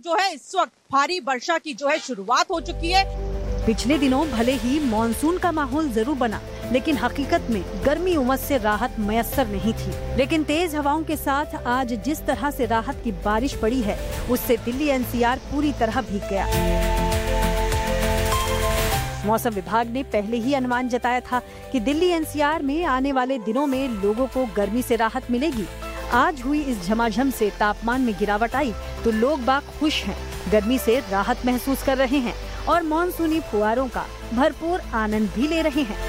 जो है इस वक्त भारी वर्षा की जो है शुरुआत हो चुकी है। पिछले दिनों भले ही मानसून का माहौल जरूर बना, लेकिन हकीकत में गर्मी उमस से राहत मयस्सर नहीं थी। लेकिन तेज हवाओं के साथ आज जिस तरह से राहत की बारिश पड़ी है, उससे दिल्ली एनसीआर पूरी तरह भीग गया। मौसम विभाग ने पहले ही अनुमान जताया था कि दिल्ली एनसीआर में आने वाले दिनों में लोगों को गर्मी से राहत मिलेगी। आज हुई इस झमाझम से तापमान में गिरावट आई तो लोग बाग खुश हैं, गर्मी से राहत महसूस कर रहे हैं और मानसूनी फुहारों का भरपूर आनंद भी ले रहे हैं।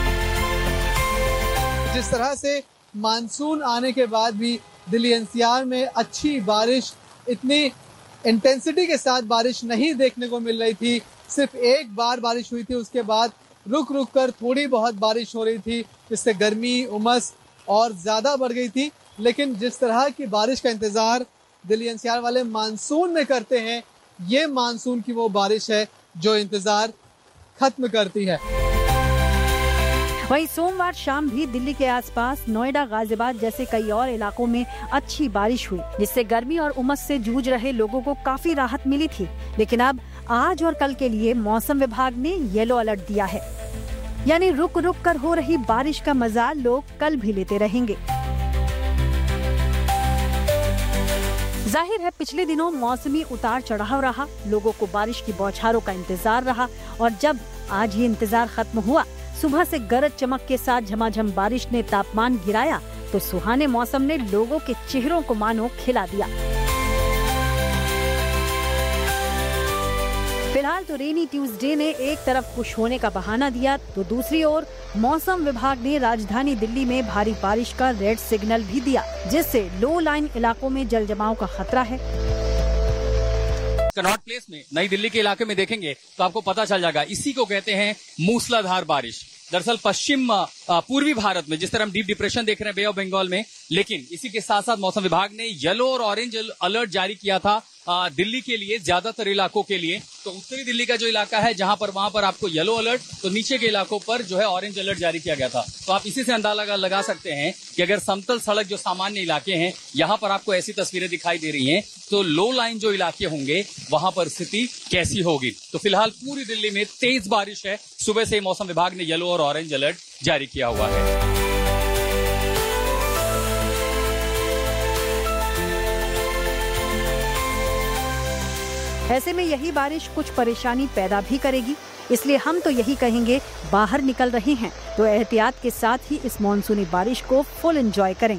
जिस तरह से मानसून आने के बाद भी दिल्ली एनसीआर में अच्छी बारिश, इतनी इंटेंसिटी के साथ बारिश नहीं देखने को मिल रही थी। सिर्फ एक बार बारिश हुई थी, उसके बाद रुक रुक कर थोड़ी बहुत बारिश हो रही थी, जिससे गर्मी उमस और ज्यादा बढ़ गई थी। लेकिन जिस तरह की बारिश का इंतजार दिल्ली एनसीआर वाले मानसून में करते हैं, ये मानसून की वो बारिश है जो इंतजार खत्म करती है। वहीं सोमवार शाम भी दिल्ली के आसपास नोएडा, गाजियाबाद जैसे कई और इलाकों में अच्छी बारिश हुई, जिससे गर्मी और उमस से जूझ रहे लोगों को काफी राहत मिली थी। लेकिन अब आज और कल के लिए मौसम विभाग ने येलो अलर्ट दिया है, यानी रुक रुक कर हो रही बारिश का मजा लोग कल भी लेते रहेंगे। जाहिर है पिछले दिनों मौसमी उतार चढ़ाव रहा, लोगों को बारिश की बौछारों का इंतजार रहा और जब आज ये इंतजार खत्म हुआ, सुबह से गरज चमक के साथ झमाझम बारिश ने तापमान गिराया तो सुहाने मौसम ने लोगों के चेहरों को मानो खिला दिया। फिलहाल तो रेनी ट्यूसडे ने एक तरफ खुश होने का बहाना दिया तो दूसरी ओर मौसम विभाग ने राजधानी दिल्ली में भारी बारिश का रेड सिग्नल भी दिया, जिससे लो लाइन इलाकों में जल जमाव का खतरा है। कनॉट प्लेस में, नई दिल्ली के इलाके में देखेंगे तो आपको पता चल जाएगा, इसी को कहते हैं मूसलाधार बारिश। दरअसल पश्चिम पूर्वी भारत में जिस तरह हम डीप डिप्रेशन देख रहे हैं बे ऑफ बंगाल में, लेकिन इसी के साथ साथ मौसम विभाग ने येलो और ऑरेंज अलर्ट जारी किया था दिल्ली के लिए, ज्यादातर इलाकों के लिए। तो उत्तरी दिल्ली का जो इलाका है जहां पर, वहां पर आपको येलो अलर्ट, तो नीचे के इलाकों पर जो है ऑरेंज अलर्ट जारी किया गया था। तो आप इसी से अंदाजा लगा सकते हैं कि अगर समतल सड़क जो सामान्य इलाके हैं, यहां पर आपको ऐसी तस्वीरें दिखाई दे रही हैं, तो लो लाइन जो इलाके होंगे वहां पर स्थिति कैसी होगी। तो फिलहाल पूरी दिल्ली में तेज बारिश है, सुबह से मौसम विभाग ने येलो और ऑरेंज अलर्ट जारी किया हुआ है। ऐसे में यही बारिश कुछ परेशानी पैदा भी करेगी, इसलिए हम तो यही कहेंगे, बाहर निकल रहे हैं तो एहतियात के साथ ही इस मॉनसूनी बारिश को फुल एंजॉय करें।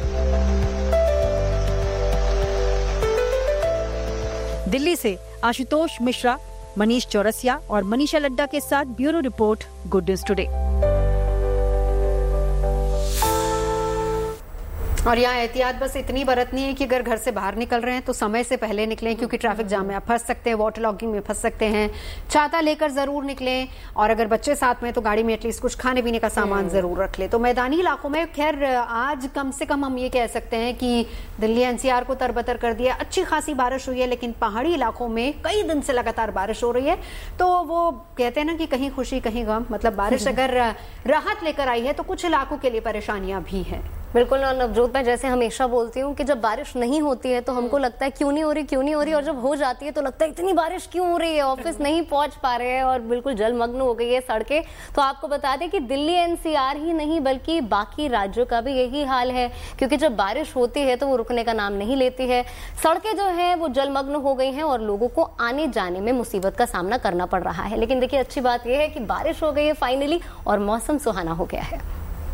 दिल्ली से आशुतोष मिश्रा, मनीष चौरसिया और मनीषा लड्डा के साथ bureau report, good news today. और यहाँ एहतियात बस इतनी बरतनी है कि अगर घर से बाहर निकल रहे हैं तो समय से पहले निकलें, क्योंकि ट्रैफिक जाम में आप फंस सकते हैं, वाटर लॉगिंग में फंस सकते हैं। छाता लेकर जरूर निकलें और अगर बच्चे साथ में तो गाड़ी में एटलीस्ट कुछ खाने पीने का सामान जरूर रख ले। तो मैदानी इलाकों में खैर आज कम से कम हम ये कह सकते हैं कि दिल्ली एनसीआर को तरबतर कर दिया, अच्छी खासी बारिश हुई है। लेकिन पहाड़ी इलाकों में कई दिन से लगातार बारिश हो रही है, तो वो कहते हैं ना कि कहीं खुशी कहीं गम, मतलब बारिश अगर राहत लेकर आई है तो कुछ इलाकों के लिए परेशानियां भी हैं। बिल्कुल। और नवजोत, मैं जैसे हमेशा बोलती हूँ कि जब बारिश नहीं होती है तो हमको लगता है क्यों नहीं हो रही, और जब हो जाती है तो लगता है इतनी बारिश क्यों हो रही है, ऑफिस नहीं पहुंच पा रहे हैं और बिल्कुल जलमग्न हो गई है सड़कें। तो आपको बता दें कि दिल्ली एनसीआर ही नहीं बल्कि बाकी राज्यों का भी यही हाल है, क्योंकि जब बारिश होती है तो वो रुकने का नाम नहीं लेती है। सड़कें जो है वो जलमग्न हो गई हैं और लोगों को आने जाने में मुसीबत का सामना करना पड़ रहा है। लेकिन देखिए, अच्छी बात यह है कि बारिश हो गई है फाइनली और मौसम सुहाना हो गया है।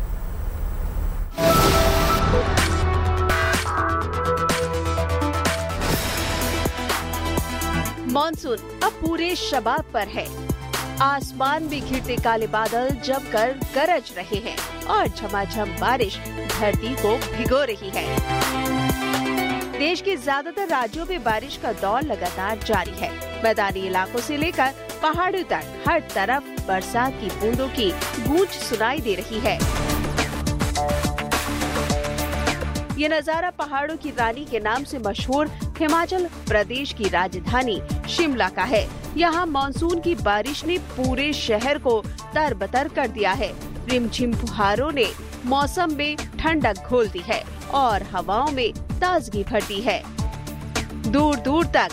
मॉनसून अब पूरे शबाब पर है। आसमान में घिरते काले बादल जमकर गरज रहे हैं और झमाझम बारिश धरती को भिगो रही है। देश के ज्यादातर राज्यों में बारिश का दौर लगातार जारी है। मैदानी इलाकों से लेकर पहाड़ों तक हर तरफ बरसात की बूंदों की गूंज सुनाई दे रही है। ये नजारा पहाड़ों की रानी के नाम से मशहूर हिमाचल प्रदेश की राजधानी शिमला का है। यहाँ मानसून की बारिश ने पूरे शहर को तरबतर कर दिया है। रिमझिम फुहारों ने मौसम में ठंडक घोल दी है और हवाओं में ताजगी भर दी है। दूर दूर तक